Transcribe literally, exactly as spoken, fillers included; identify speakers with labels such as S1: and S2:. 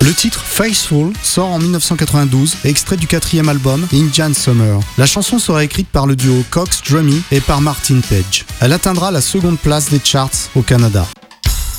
S1: Le titre Faithful sort en dix-neuf cent quatre-vingt-douze, extrait du quatrième album Indian Summer. La chanson sera écrite par le duo Cox Drummy et par Martin Page. Elle atteindra la seconde place des charts au Canada.